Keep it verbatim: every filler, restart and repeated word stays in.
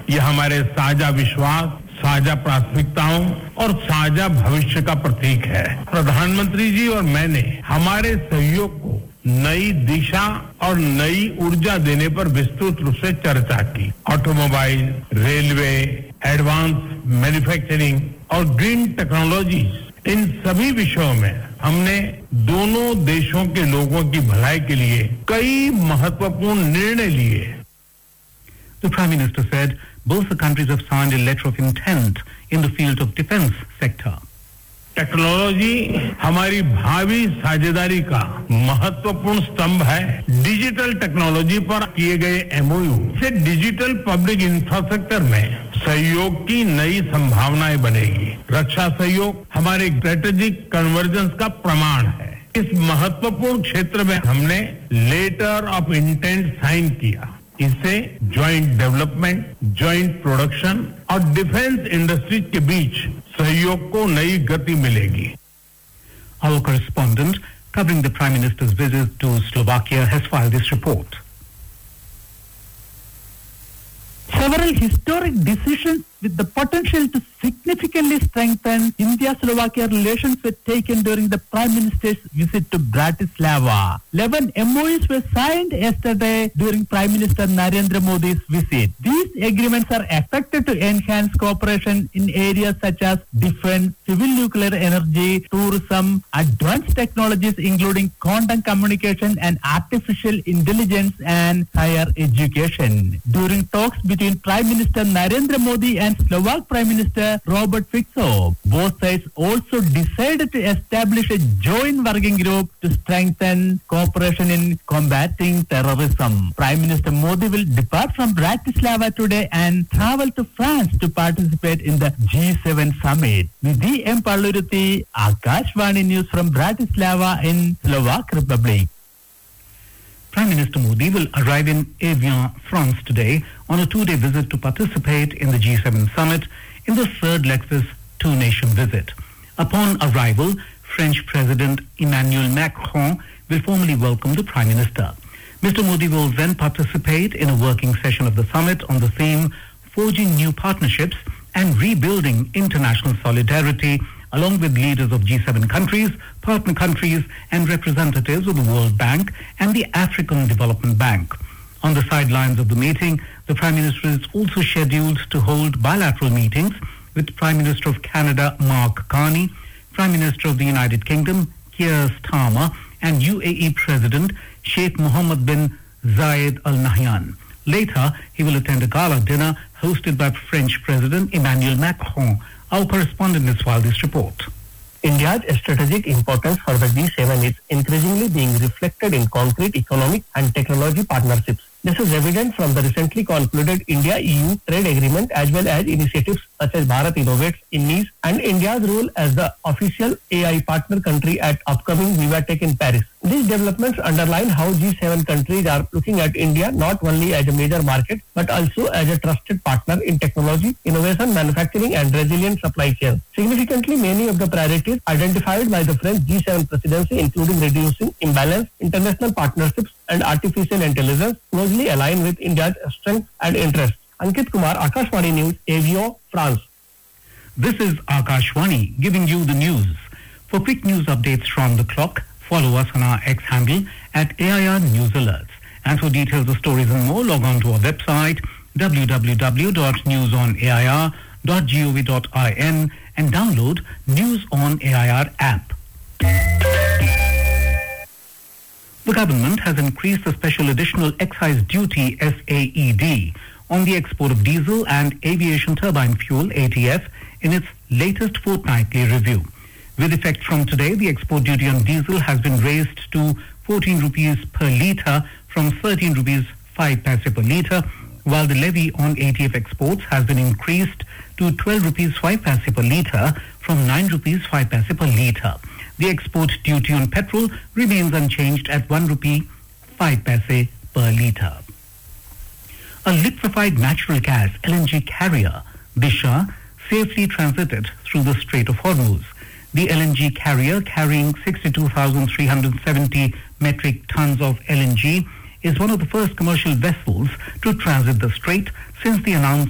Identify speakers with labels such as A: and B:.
A: यह हमारे साझा विश्वास, साझा प्राथमिकताओं और साझा भविष्य का प्रतीक है। प्रधानमंत्री जी और मैंने हमारे सहयोग को नई दिशा और नई ऊर्जा देने पर विस्तृत रूप से चर्चा की। ऑटोमोबाइल, रेलवे, एडवांस मैन्युफैक्चरिंग और ग्रीन टेक्नोलॉजीज, इन सभी विषयों में हमने दोनों देशों के लोगों की भलाई के लिए कई महत्वपूर्ण निर्णय लिए।
B: The Prime Minister said both the countries have signed a letter of intent in the field of defense sector.
A: Technology हमारी भावी साझेदारी का महत्वपूर्ण स्तंभ है। डिजिटल टेक्नोलॉजी पर किए गए एमओयू से डिजिटल पब्लिक इंफ्रास्ट्रक्चर में सहयोग की नई संभावनाएं बनेगी। रक्षा सहयोग हमारे स्ट्रेटेजिक कन्वर्जेंस का प्रमाण है। इस महत्वपूर्ण क्षेत्र में हमने लेटर ऑफ इंटेंट साइन किया। इससे ज्वाइंट डेवलपमेंट, ज्वाइंट प्रोडक्शन और डिफेंस इंडस्ट्रीज के बीच सहयोग को नई गति मिलेगी।
B: Our correspondent covering the Prime Minister's visit to Slovakia has filed this report.
C: Several historic decisions with the potential to significantly strengthen India-Slovakia relations were taken during the Prime Minister's visit to Bratislava. Eleven M O Us were signed yesterday during Prime Minister Narendra Modi's visit. These agreements are expected to enhance cooperation in areas such as defense, civil nuclear energy, tourism, advanced technologies including quantum communication and artificial intelligence and higher education. During talks between Prime Minister Narendra Modi and Slovak Prime Minister Robert Fico, both sides also decided to establish a joint working group to strengthen cooperation in combating terrorism. Prime Minister Modi will depart from Bratislava today and travel to France to participate in the G seven summit. Vidhi M. Palluruthi, Akashvani News from Bratislava in Slovak Republic.
B: Prime Minister Modi will arrive in Evian, France today on a two-day visit to participate in the G seven summit in the third leg of his two-nation visit. Upon arrival, French President Emmanuel Macron will formally welcome the Prime Minister. Mister Modi will then participate in a working session of the summit on the theme Forging New Partnerships and Rebuilding International Solidarity, along with leaders of G seven countries, partner countries, and representatives of the World Bank and the African Development Bank. On the sidelines of the meeting, the Prime Minister is also scheduled to hold bilateral meetings with Prime Minister of Canada, Mark Carney, Prime Minister of the United Kingdom, Keir Starmer, and U A E President Sheikh Mohammed bin Zayed Al Nahyan. Later, he will attend a gala dinner hosted by French President Emmanuel Macron. Our correspondent has filed this report.
D: India's strategic importance for the G seven is increasingly being reflected in concrete economic and technology partnerships. This is evident from the recently concluded India-E U trade agreement as well as initiatives such as Bharat Innovates in Nice and India's role as the official A I partner country at upcoming VivaTech in Paris. These developments underline how G seven countries are looking at India not only as a major market but also as a trusted partner in technology, innovation, manufacturing and resilient supply chains. Significantly, many of the priorities identified by the French G seven presidency, including reducing imbalance, international partnerships and artificial intelligence, closely align with India's strengths and interests. Ankit Kumar, Akashvani News, Evian, France.
B: This is Akashvani giving you the news. For quick news updates from the clock, follow us on our X handle at A I R News Alerts. And for details of stories and more, log on to our website w w w dot news on a i r dot gov dot in and download News on A I R app. The government has increased the special additional excise duty S A E D on the export of diesel and aviation turbine fuel A T F in its latest fortnightly review. With effect from today, the export duty on diesel has been raised to fourteen rupees per litre from thirteen rupees five paise per litre, while the levy on A T F exports has been increased to twelve rupees five paise per litre from nine rupees five paise per litre. The export duty on petrol remains unchanged at one rupee five paise per litre. A liquefied natural gas L N G carrier, Disha, safely transited through the Strait of Hormuz. The L N G carrier, carrying sixty-two thousand three hundred seventy metric tons of L N G, is one of the first commercial vessels to transit the strait since the announcement